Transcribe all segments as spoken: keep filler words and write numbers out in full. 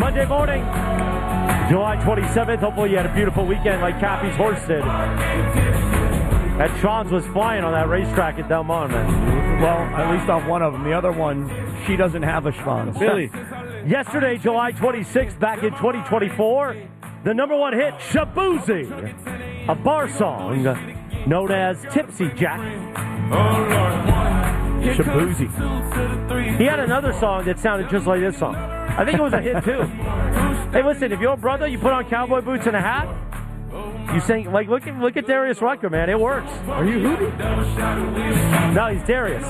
Monday morning, July twenty-seventh. Hopefully you had a beautiful weekend like Cappy's horse did. That Schwanz was flying on that racetrack at Del Mar, man. Well, at least off one of them. The other one, she doesn't have a Schwanz. Really? Yesterday, July twenty-sixth, back in twenty twenty-four, the number one hit, Shaboozey, a bar song known as Tipsy Jack. Shaboozey. He had another song that sounded just like this song. I think it was a hit, too. Hey, listen, if you're a brother, you put on cowboy boots and a hat, you sing, like, look at look at Darius Rucker, man. It works. Are you Hootie? No, he's Darius.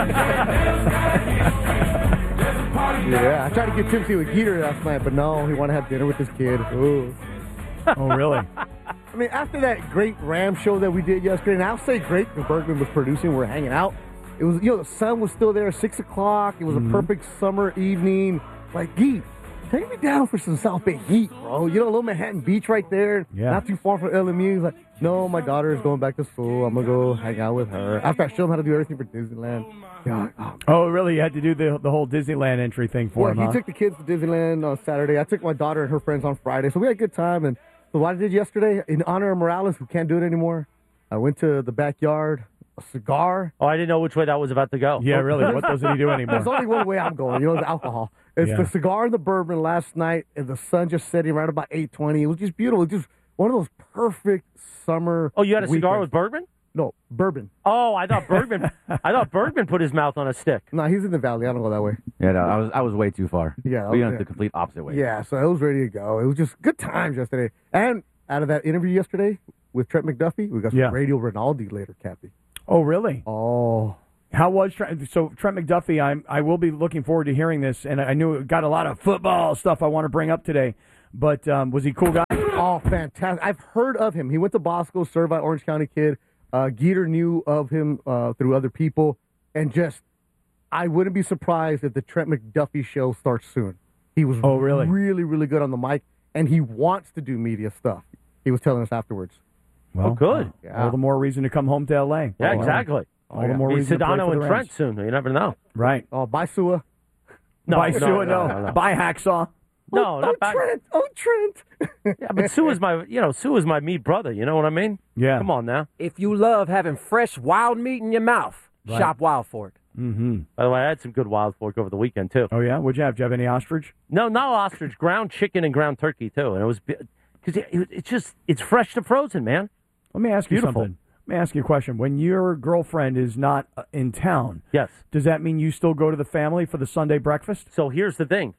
Yeah, I tried to get tipsy with Geeter last night, but no, he wanted to have dinner with his kid. Ooh. Oh, really? I mean, after that great Ram show that we did yesterday, and I'll say great because Bergman was producing, we we're hanging out. It was, you know, the sun was still there, six o'clock. It was mm-hmm. a perfect summer evening. Like, Geet, take me down for some South Bay heat, bro. You know, Little Manhattan Beach right there, yeah. not too far from L M U. He's like, no, my daughter is going back to school. I'm going to go hang out with her. After I showed him how to do everything for Disneyland. Yeah, oh, oh, really? You had to do the the whole Disneyland entry thing for well, him, he huh? took the kids to Disneyland on Saturday. I took my daughter and her friends on Friday, so we had a good time. And so what I did yesterday, in honor of Morales, who can't do it anymore, I went to the backyard, a cigar. Oh, I didn't know which way that was about to go. Yeah, really? What doesn't he do anymore? There's only one way I'm going. You know, it's alcohol. It's yeah. the cigar and the bourbon last night, and the sun just setting right about eight twenty. It was just beautiful. It was just one of those perfect summer Oh, you had a weekends. cigar with bourbon? No, bourbon. Oh, I thought Bergman. I thought Bergman put his mouth on a stick. No, he's in the valley. I don't go that way. Yeah, no, I was I was way too far. Yeah, we okay. went the complete opposite way. Yeah, so I was ready to go. It was just good times yesterday. And out of that interview yesterday with Trent McDuffie, we got some yeah. Radio Rinaldi later, Cappy. Oh, really? Oh. How was Trent? So Trent McDuffie, I'm, I will be looking forward to hearing this, and I knew it got a lot of football stuff I want to bring up today, but um, was he a cool guy? Oh, fantastic. I've heard of him. He went to Bosco, served by Orange County kid. Uh, Geeter knew of him uh, through other people, and just, I wouldn't be surprised if the Trent McDuffie show starts soon. He was oh, really? really, really good on the mic, and he wants to do media stuff. He was telling us afterwards. Well, oh, good. Yeah. All the more reason to come home to L A. Yeah, oh, exactly. All oh, the more Be reason to play Sedano for and the Trent Rams. soon. You never know. Right. Oh, bye, Sua. No, bye, no, Sua, no, no. no, no. Bye, Hacksaw. No, oh, not oh, back. Trent. Oh, Trent. Yeah, but Sue is my, you know, Sue is my meat brother. You know what I mean? Yeah. Come on now. If you love having fresh wild meat in your mouth, right. shop Wild Fork. Mm-hmm. By the way, I had some good wild fork over the weekend too. Oh yeah, what'd you have? Did you have any ostrich? No, not ostrich. Ground chicken and ground turkey too, and it was because it, it's just it's fresh to frozen, man. Let me ask you Beautiful. something. Let me ask you a question. When your girlfriend is not uh, in town, yes, does that mean you still go to the family for the Sunday breakfast? So here's the thing.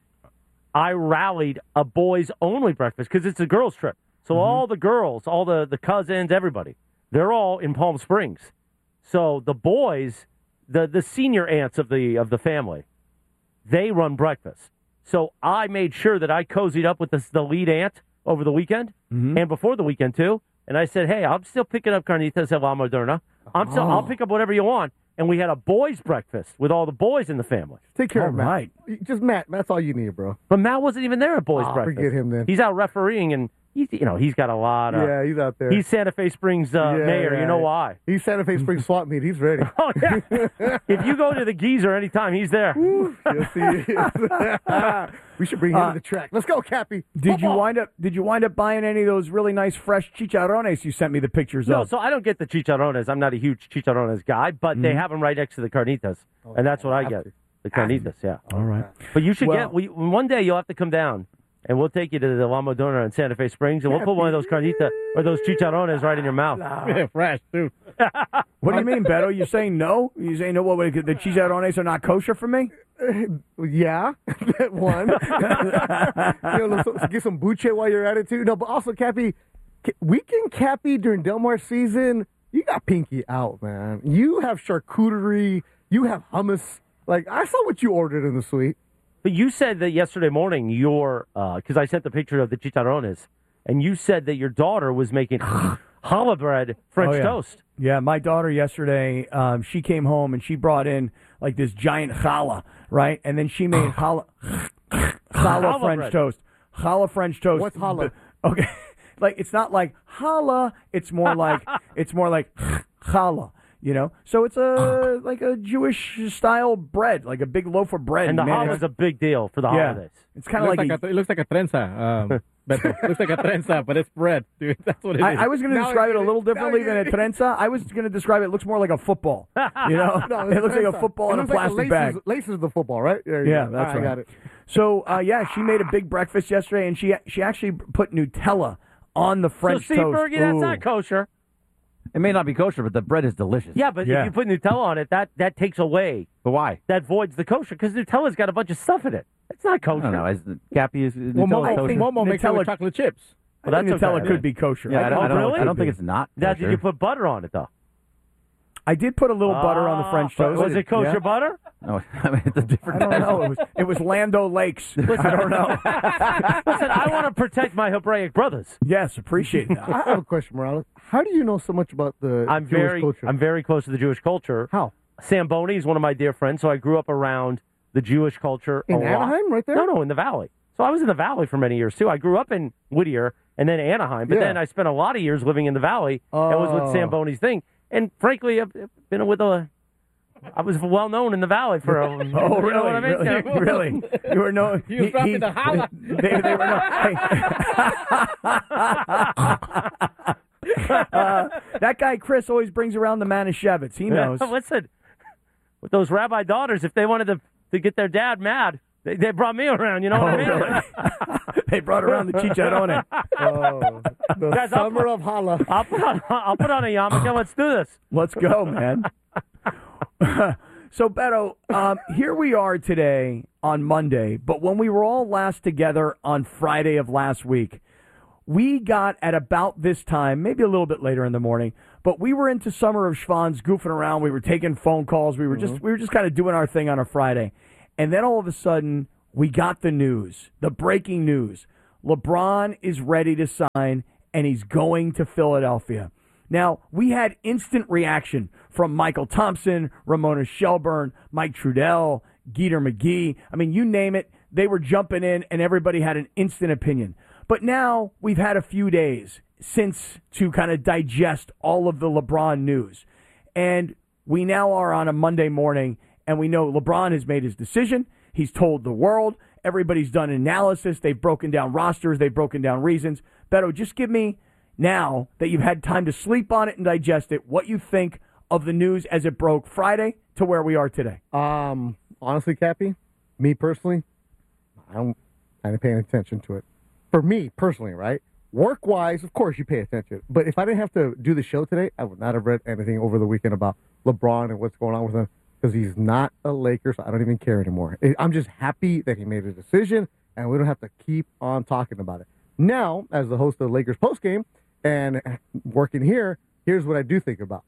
I rallied a boys-only breakfast because it's a girls' trip. So mm-hmm. all the girls, all the, the cousins, everybody, they're all in Palm Springs. So the boys, the, the senior aunts of the of the family, they run breakfast. So I made sure that I cozied up with the, the lead aunt over the weekend mm-hmm. and before the weekend, too. And I said, hey, I'm still picking up carnitas at La Moderna. I'm still, oh. I'll pick up whatever you want. And we had a boys' breakfast with all the boys in the family. Take care all of Matt. Right. Just Matt. That's all you need, bro. But Matt wasn't even there at boys' oh, breakfast. Forget him then. He's out refereeing, and he's, you know, he's got a lot of. Yeah, he's out there. He's Santa Fe Springs uh, yeah, mayor. yeah. You know why? He's Santa Fe Springs swap meet. He's ready. Oh yeah. If you go to the Geezer anytime, he's there. Yes, he is. We should bring him Uh, to the track. Let's go, Cappy. Did Football. you wind up? Did you wind up buying any of those really nice fresh chicharrones you sent me the pictures No, of? so I don't get the chicharrones. I'm not a huge chicharrones guy, but Mm-hmm. they have them right next to the carnitas, Oh, and that's what I have get. to. The carnitas, yeah. All right. But you should Well- get. We, one day you'll have to come down, and we'll take you to the La Moderna in Santa Fe Springs, and we'll put one of those carnitas or those chicharrones right in your mouth. Fresh, too. What do you mean, Beto? You saying no? You saying no? What? The chicharrones are not kosher for me? Yeah, that one. You know, let's get some buche while you're at it, too. No, but also, Cappy, weekend Cappy during Del Mar season, you got Pinky out, man. You have charcuterie. You have hummus. Like, I saw what you ordered in the suite. But you said that yesterday morning your, because uh, I sent the picture of the chicharrones, and you said that your daughter was making challah bread French oh, yeah. toast. Yeah, my daughter yesterday, um, she came home and she brought in like this giant challah, right? And then she made challah, challah Challah French bread. toast. Challah French toast. What's challah? Okay, like it's not like challah. It's more like it's more like challah. You know, so it's a like a Jewish style bread, like a big loaf of bread. And the man. challah is a big deal for the Yeah. holidays. It's kind of like, like a, a, it looks like a trenza. Um, Beto. Looks like a trenza, but it's bread, dude. That's what it is. I, I was going to Now describe I it a get little it. Now I differently get than a it. trenza. I was going to describe it. It looks more like a football. You know, No, it looks like a it's football it in a looks like the plastic laces, bag. Laces of the football, right? There you Yeah, go. that's All right. I got it. So uh, yeah, she made a big breakfast yesterday, and she she actually put Nutella on the French so, toast. Seabergy, that's Ooh. not kosher. It may not be kosher, but the bread is delicious. Yeah, but Yeah. if you put Nutella on it, that, that takes away, But why? that voids the kosher, because Nutella's got a bunch of stuff in it. It's not I kosher. don't know. Is, Cappy is Well, Nutella's Momo, I kosher? think Momo makes it Nutella- with chocolate chips. I Well, think that's Nutella okay. could be kosher. Yeah, I don't, Oh, I don't, really? I don't think it's not Now, kosher. did you put butter on it, though? I did put a little butter on the French Ah, toast. Was it kosher Yeah. butter? No, I mean, it's a I different don't type. know. It was it was Lando Lakes. I don't know. Listen, I want to protect my Hebraic brothers. Yes, appreciate that. I have a question, Morales. How do you know so much about the I'm Jewish very, culture? I'm very close to the Jewish culture. How? Samboni is one of my dear friends, so I grew up around the Jewish culture In a lot. Anaheim, right there? No, no, in the Valley. So I was in the Valley for many years too. I grew up in Whittier and then Anaheim, but Yeah. then I spent a lot of years living in the Valley. That was Oh. with Samboni's thing, and frankly, I've been with a. I was well known in the Valley for a. Oh, you know really? what I mean? Really? Yeah. really? You were no. You was dropping the holla. They, they were no. Hey. uh, that guy Chris always brings around the Manischewitz. He knows. Listen, with those rabbi daughters, if they wanted to to get their dad mad, they, they brought me around. You know what Oh, I mean? really? They brought around the chicharrone. Oh, the Guys, I'll summer of Hala. I'll put on I'll put on a yarmulke. Let's do this. Let's go, man. So, Beto, um, here we are today on Monday, but when we were all last together on Friday of last week, we got at about this time, maybe a little bit later in the morning, but we were into Summer of Schwann's goofing around. We were taking phone calls. We were just we were just kind of doing our thing on a Friday. And then all of a sudden, we got the news, the breaking news. LeBron is ready to sign, and he's going to Philadelphia. Now, we had instant reaction from Michael Thompson, Ramona Shelburne, Mike Trudell, Geeter McGee. I mean, you name it, they were jumping in, and everybody had an instant opinion. But now we've had a few days since to kind of digest all of the LeBron news. And we now are on a Monday morning, and we know LeBron has made his decision. He's told the world. Everybody's done analysis. They've broken down rosters. They've broken down reasons. Beto, just give me, now that you've had time to sleep on it and digest it, what you think of the news as it broke Friday to where we are today. Um, honestly, Cappy, me personally, I don't kind of paying attention to it. For me personally, right? Work-wise, of course, you pay attention. But if I didn't have to do the show today, I would not have read anything over the weekend about LeBron and what's going on with him because he's not a Laker, so I don't even care anymore. I'm just happy that he made a decision, and we don't have to keep on talking about it. Now, as the host of the Lakers postgame and working here, here's what I do think about.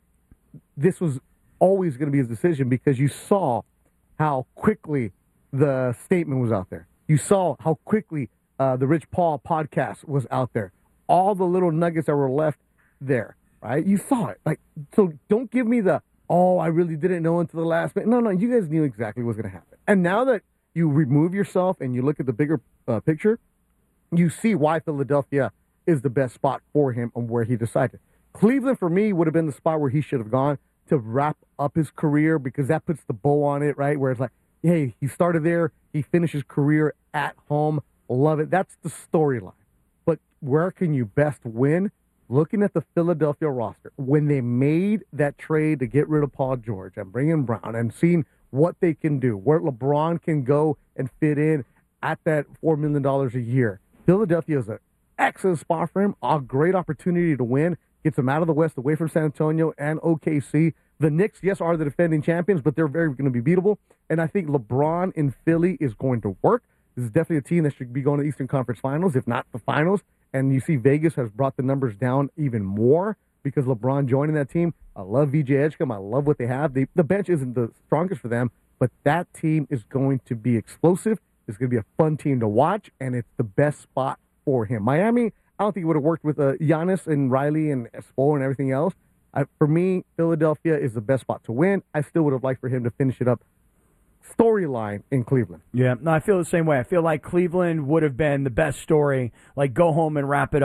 This was always going to be his decision because you saw how quickly the statement was out there. You saw how quickly uh, the Rich Paul podcast was out there. All the little nuggets that were left there, right? You saw it. Like, so don't give me the, oh, I really didn't know until the last minute. No, no, you guys knew exactly what's going to happen. And now that you remove yourself and you look at the bigger uh, picture, you see why Philadelphia is the best spot for him and where he decided. Cleveland, for me, would have been the spot where he should have gone to wrap up his career because that puts the bow on it, right? Where it's like, hey, he started there, he finished his career at home. Love it. That's the storyline. But where can you best win? Looking at the Philadelphia roster, when they made that trade to get rid of Paul George and bring in Brown and seeing what they can do, where LeBron can go and fit in at that four million dollars a year, Philadelphia is an excellent spot for him, a great opportunity to win, gets him out of the West, away from San Antonio and O K C. The Knicks, yes, are the defending champions, but they're very going to be beatable. And I think LeBron in Philly is going to work. This is definitely a team that should be going to Eastern Conference Finals, if not the finals. And you see Vegas has brought the numbers down even more because LeBron joining that team. I love V J Edgecombe. I love what they have. They, the bench isn't the strongest for them, but that team is going to be explosive. It's going to be a fun team to watch, and it's the best spot for him. Miami, I don't think it would have worked with uh, Giannis and Riley and Spo and everything else. I, for me, Philadelphia is the best spot to win. I still would have liked for him to finish it up storyline in Cleveland. Yeah, no, I feel the same way. I feel like Cleveland would have been the best story, like go home and wrap it up.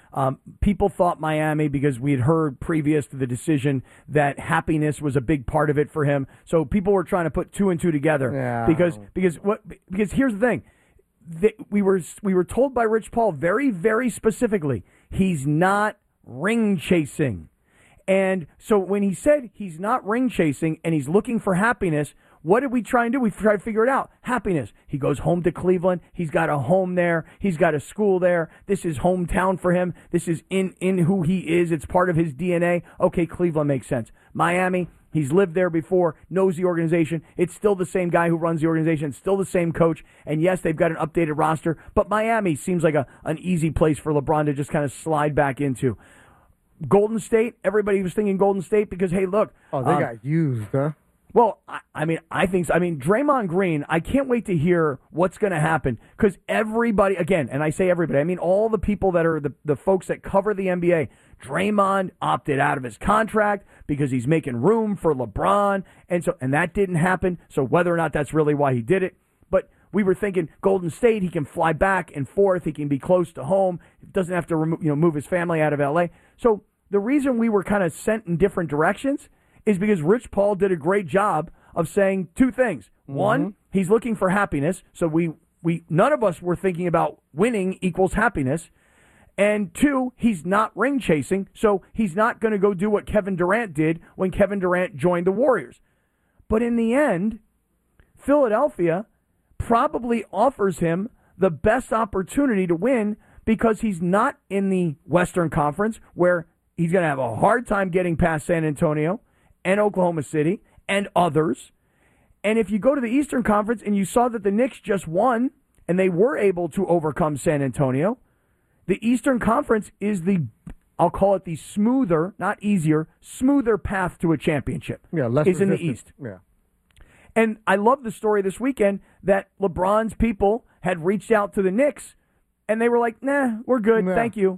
Um, people thought Miami, because we had heard previous to the decision that happiness was a big part of it for him. So people were trying to put two and two together. Yeah. Because because what because here's the thing. The, we were we were told by Rich Paul very, very specifically, he's not ring chasing. And so when he said he's not ring chasing and he's looking for happiness, what did we try and do? We tried to figure it out. Happiness. He goes home to Cleveland. He's got a home there. He's got a school there. This is hometown for him. This is in, in who he is. It's part of his D N A. Okay, Cleveland makes sense. Miami, he's lived there before, knows the organization. It's still the same guy who runs the organization. It's still the same coach. And yes, they've got an updated roster. But Miami seems like a, an easy place for LeBron to just kind of slide back into. Golden State, everybody was thinking Golden State because, hey, look. Oh, they um, got used, huh? Well, I, I mean, I think so. I mean, Draymond Green, I can't wait to hear what's going to happen because everybody, again, and I say everybody, I mean all the people that are the, the folks that cover the N B A, Draymond opted out of his contract because he's making room for LeBron, and so and that didn't happen. So whether or not that's really why he did it, but we were thinking Golden State, he can fly back and forth, he can be close to home, doesn't have to remo- you know move his family out of L A. So the reason we were kind of sent in different directions is because Rich Paul did a great job of saying two things. Mm-hmm. One, he's looking for happiness, so we we none of us were thinking about winning equals happiness. And two, he's not ring chasing, so he's not going to go do what Kevin Durant did when Kevin Durant joined the Warriors. But in the end, Philadelphia probably offers him the best opportunity to win because he's not in the Western Conference where he's going to have a hard time getting past San Antonio and Oklahoma City and others. And if you go to the Eastern Conference and you saw that the Knicks just won and they were able to overcome San Antonio, the Eastern Conference is the, I'll call it the smoother, not easier, smoother path to a championship. Yeah, less is in the resistant. East. Yeah. And I love the story this weekend that LeBron's people had reached out to the Knicks and they were like, nah, we're good. Nah. Thank you.